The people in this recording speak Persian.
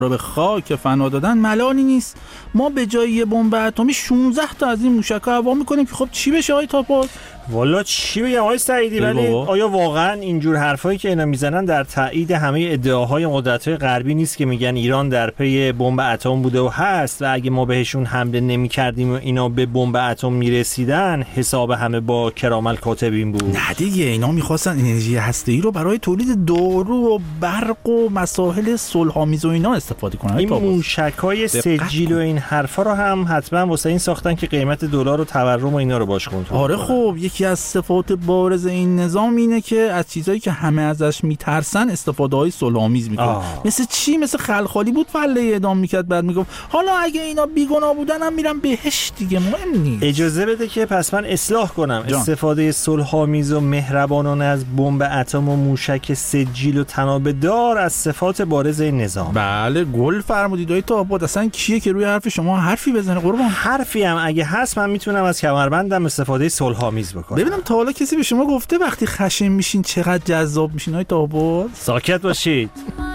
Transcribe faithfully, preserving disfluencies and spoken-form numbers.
رو به خاک فنا دادن ملالی نیست. ما به جای یه بمب اتمی شانزده تا از این موشک‌ها هوا می‌کنیم که خب چی بشه آقای تاپاک؟ والا چی بگم آقای سعیدی، ولی آیا واقعا اینجور حرفایی که اینا میزنن در تایید همه ادعاهای قدرت‌های غربی نیست که میگن ایران در پی بمب اتم بوده و هست و اگه ما بهشون حمله نمی‌کردیم و اینا به بمب اتم میرسیدن حساب همه با کرامل کاتبین بود؟ نه دیگه، اینا می‌خواستن انرژی هسته‌ای رو برای تولید دارو و برق و مسائل صلح‌آمیز و اینا استفاده کنن. این موشک‌های سجیل و این حرفا رو هم حتما واسه این ساختن که قیمت دلار و تورم و اینا رو باش کنترل. آره خب یکی از صفات بارز این نظام اینه که از چیزایی که همه ازش میترسن استفاده‌های صلح‌آمیز میکنه. مثل چی؟ مثل خلخالی بود فله اعدام میکرد بعد میگفت حالا اگه اینا بیگناه بودن هم میرن بهشت دیگه، مهم نیست. اجازه بده که پس من اصلاح کنم. جان. استفاده صلح‌آمیز و مهربانانه از بمب اتم و موشک سجیل و تنابه‌دار از صفات بارز این نظام. بله گل فرمودید آقای تاپاک. اصلا کیه که روی حرف شما حرفی بزنه قربان؟ حرفی هم اگه هست من میتونم از کمربندم استفاده صلح‌آمیز بکنم. ببینم تا حالا کسی به شما گفته وقتی خشن میشین چقدر جذاب میشین آقای تاپاک؟ ساکت باشید.